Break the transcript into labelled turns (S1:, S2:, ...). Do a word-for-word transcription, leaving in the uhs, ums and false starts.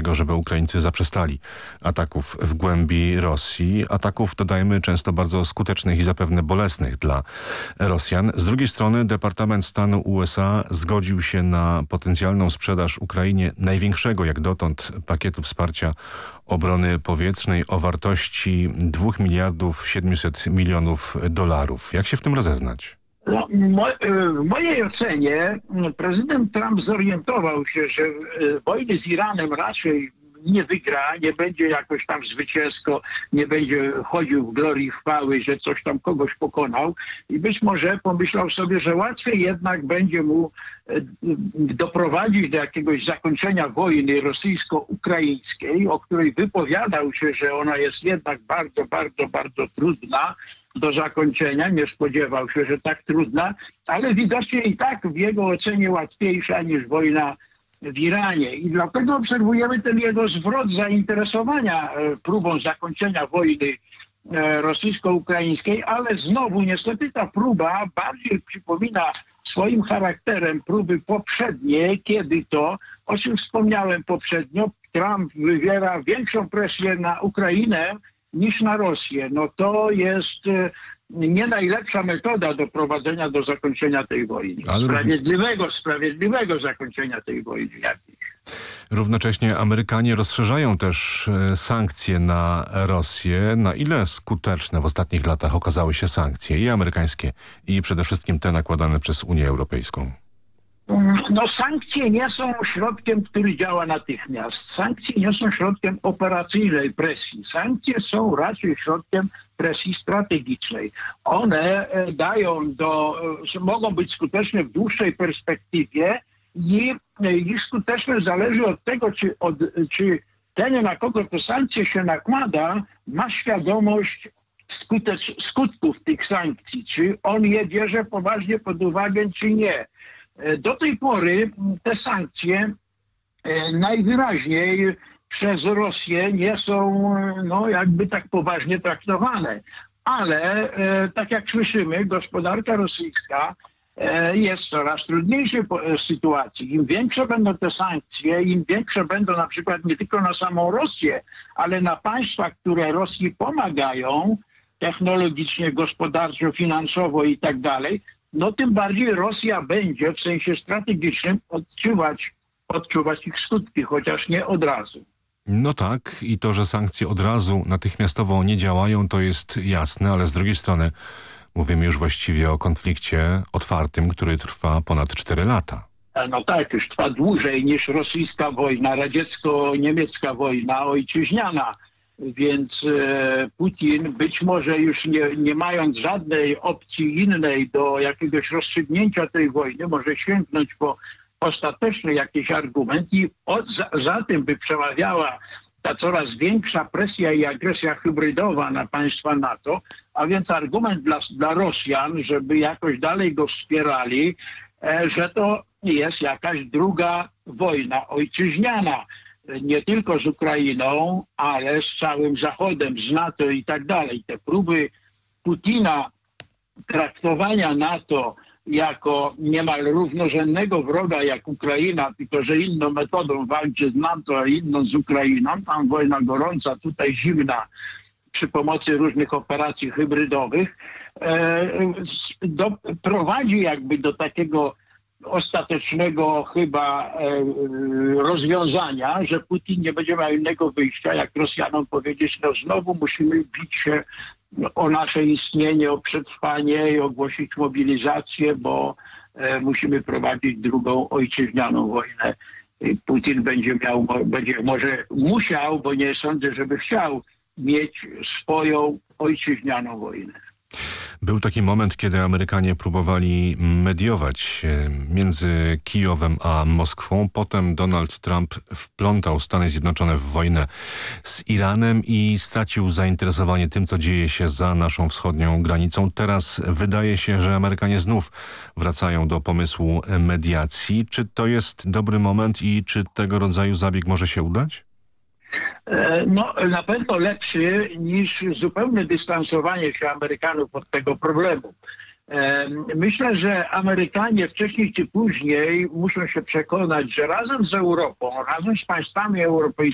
S1: tego, żeby Ukraińcy zaprzestali ataków w głębi Rosji. Ataków, dodajmy, często bardzo skutecznych i zapewne bolesnych dla Rosjan. Z drugiej strony Departament Stanu U S A zgodził się na potencjalną sprzedaż Ukrainie największego jak dotąd pakietu wsparcia obrony powietrznej o wartości dwóch miliardów siedmiuset milionów dolarów. Jak się w tym rozeznać?
S2: No, mo, w mojej ocenie prezydent Trump zorientował się, że wojny z Iranem raczej nie wygra, nie będzie jakoś tam zwycięsko, nie będzie chodził w glorii chwały, że coś tam kogoś pokonał i być może pomyślał sobie, że łatwiej jednak będzie mu doprowadzić do jakiegoś zakończenia wojny rosyjsko-ukraińskiej, o której wypowiadał się, że ona jest jednak bardzo, bardzo, bardzo trudna do zakończenia. Nie spodziewał się, że tak trudna, ale widocznie i tak w jego ocenie łatwiejsza niż wojna w Iranie. I dlatego obserwujemy ten jego zwrot zainteresowania próbą zakończenia wojny rosyjsko-ukraińskiej, ale znowu niestety ta próba bardziej przypomina swoim charakterem próby poprzednie, kiedy to, o czym wspomniałem poprzednio, Trump wywiera większą presję na Ukrainę niż na Rosję. No to jest nie najlepsza metoda doprowadzenia do zakończenia tej wojny. Ale sprawiedliwego, sprawiedliwego zakończenia tej wojny jakiejś.
S1: Równocześnie Amerykanie rozszerzają też sankcje na Rosję. Na ile skuteczne w ostatnich latach okazały się sankcje i amerykańskie, i przede wszystkim te nakładane przez Unię Europejską?
S2: No sankcje nie są środkiem, który działa natychmiast. Sankcje nie są środkiem operacyjnej presji. Sankcje są raczej środkiem presji strategicznej. One dają do, mogą być skuteczne w dłuższej perspektywie i ich skuteczność zależy od tego, czy, od, czy ten, na kogo te sankcje się nakłada, ma świadomość skutecz, skutków tych sankcji. Czy on je bierze poważnie pod uwagę, czy nie. Do tej pory te sankcje najwyraźniej przez Rosję nie są no, jakby tak poważnie traktowane. Ale tak jak słyszymy, gospodarka rosyjska jest w coraz trudniejszej sytuacji. Im większe będą te sankcje, im większe będą na przykład nie tylko na samą Rosję, ale na państwa, które Rosji pomagają technologicznie, gospodarczo, finansowo i tak dalej, no tym bardziej Rosja będzie w sensie strategicznym odczuwać, odczuwać ich skutki, chociaż nie od razu.
S1: No tak, i to, że sankcje od razu natychmiastowo nie działają, to jest jasne, ale z drugiej strony mówimy już właściwie o konflikcie otwartym, który trwa ponad cztery lata.
S2: No tak, już trwa dłużej niż rosyjska wojna, radziecko-niemiecka wojna ojczyźniana. Więc e, Putin być może już nie, nie mając żadnej opcji innej do jakiegoś rozstrzygnięcia tej wojny, może sięgnąć po ostateczny jakiś argument i od, za, za tym by przemawiała ta coraz większa presja i agresja hybrydowa na państwa NATO, a więc argument dla, dla Rosjan, żeby jakoś dalej go wspierali, e, że to jest jakaś druga wojna ojczyźniana. Nie tylko z Ukrainą, ale z całym Zachodem, z NATO i tak dalej. Te próby Putina traktowania NATO jako niemal równorzędnego wroga jak Ukraina, tylko że inną metodą walczy z NATO, a inną z Ukrainą. Tam wojna gorąca, tutaj zimna przy pomocy różnych operacji hybrydowych. E, do, prowadzi jakby do takiego ostatecznego chyba e, rozwiązania, że Putin nie będzie miał innego wyjścia, jak Rosjanom powiedzieć, no znowu musimy bić się o nasze istnienie, o przetrwanie i ogłosić mobilizację, bo e, musimy prowadzić drugą ojczyźnianą wojnę. I Putin będzie miał, będzie może musiał, bo nie sądzę, żeby chciał mieć swoją ojczyźnianą wojnę.
S1: Był taki moment, kiedy Amerykanie próbowali mediować między Kijowem a Moskwą. Potem Donald Trump wplątał Stany Zjednoczone w wojnę z Iranem i stracił zainteresowanie tym, co dzieje się za naszą wschodnią granicą. Teraz wydaje się, że Amerykanie znów wracają do pomysłu mediacji. Czy to jest dobry moment i czy tego rodzaju zabieg może się udać?
S2: No, na pewno lepszy niż zupełne dystansowanie się Amerykanów od tego problemu. Myślę, że Amerykanie wcześniej czy później muszą się przekonać, że razem z Europą, razem z państwami europejskimi